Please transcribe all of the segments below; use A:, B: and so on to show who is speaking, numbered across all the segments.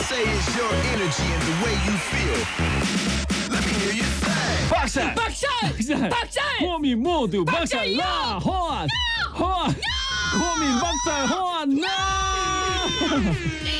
A: say it's your energy and the way you feel. Let me hear you say.
B: 박살!
C: 박살! 박살!
B: 고민 모두
C: 박살이요!
B: 박살나! 호환! 호환! 고민 박살 호환! 나!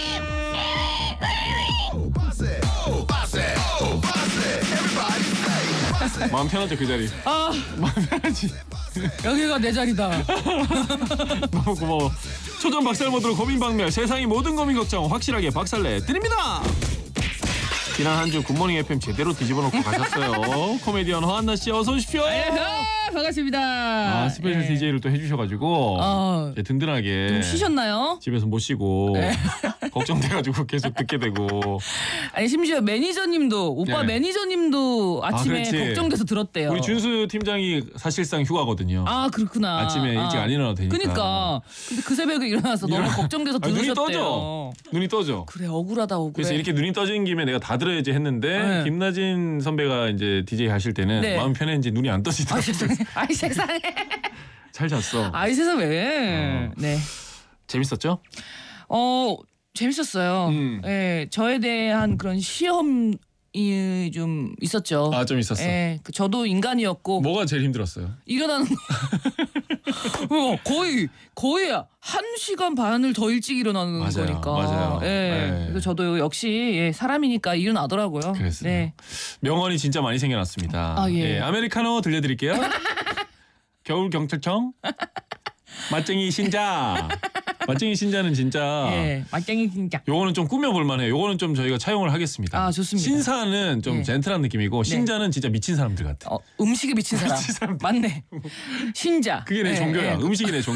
A: Boss it, boss it, boss it. Everybody say. Boss it.
B: 마음 편하죠 그 자리.
C: 아,
B: 마음 편하지.
C: 여기가 내 자리다.
B: 너무 고마워. 초전 박살 모드로 고민 박멸 세상의 모든 고민 걱정 확실하게 박살내 드립니다. 지난 한 주 굿모닝 FM 제대로 뒤집어 놓고 가셨어요. 코미디언 허한나 씨 어서 오십시오.
C: 반갑습니다.
B: 아 스페셜
C: 예.
B: DJ를 또 해주셔가지고 이제 든든하게
C: 좀 쉬셨나요?
B: 집에서 못 쉬고 걱정돼가지고 계속 듣게 되고.
C: 아니 심지어 매니저님도 오빠
B: 네.
C: 매니저님도 아침에
B: 그렇지.
C: 걱정돼서 들었대요.
B: 우리 준수 팀장이 사실상 휴가거든요.
C: 아 그렇구나.
B: 아침에 일찍 안 일어나도 되니까.
C: 그러니까 근데 그 새벽에 일어나서 너무 걱정돼서
B: 눈이
C: 들으셨대요.
B: 떠져. 눈이 떠져.
C: 그래 억울하다 억울해.
B: 그래서 이렇게 눈이 떠진 김에 내가 다 들어야지 했는데
C: 네.
B: 김나진 선배가 이제 DJ 하실 때는
C: 네.
B: 마음 편했는지 눈이 안 떠지더라고요.
C: 아이 세상에.
B: 잘 잤어.
C: 아이 세상에 왜? 네.
B: 재밌었죠?
C: 재밌었어요. 예, 저에 대한 그런 시험이 좀 있었죠.
B: 아, 좀 있었어.
C: 예, 저도 인간이었고
B: 뭐가 제일 힘들었어요?
C: 일어나는 거 거의 1시간 반을 더 일찍 일어나는
B: 맞아요,
C: 거니까.
B: 맞아요.
C: 예.
B: 네.
C: 그래서 저도 역시 사람이니까 일어나더라고요.
B: 그랬어요.
C: 네.
B: 명언이 진짜 많이 생겨났습니다.
C: 아, 예.
B: 아메리카노 들려드릴게요. 겨울 경찰청 맛쟁이 신자. 맛쟁이 신자는 진짜
C: 예. 맛쟁이 진짜.
B: 요거는 좀 꾸며볼 만해요. 요거는 좀 저희가 차용을 하겠습니다.
C: 아, 좋습니다.
B: 신사는 좀
C: 예.
B: 젠틀한 느낌이고 신자는 진짜 미친 사람들 같아.
C: 음식에 미친 사람.
B: 미친 사람들.
C: 맞네. 신자.
B: 그게 내
C: 예,
B: 종교야.
C: 예.
B: 음식이 내 종교.